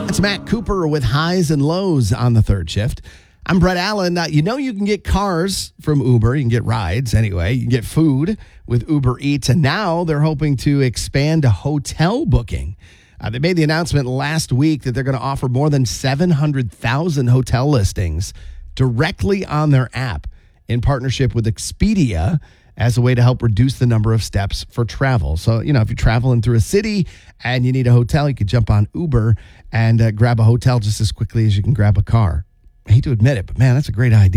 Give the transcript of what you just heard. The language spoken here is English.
It's Matt Cooper with highs and lows on the third shift. I'm Brett Allen. You can get cars from Uber. You can get rides anyway. You can get food with Uber Eats. And now they're hoping to expand to hotel booking. They made the announcement last week that they're going to offer more than 700,000 hotel listings directly on their app in partnership with Expedia as a way to help reduce the number of steps for travel. So, if you're traveling through a city and you need a hotel, you could jump on Uber and grab a hotel just as quickly as you can grab a car. I hate to admit it, but man, that's a great idea.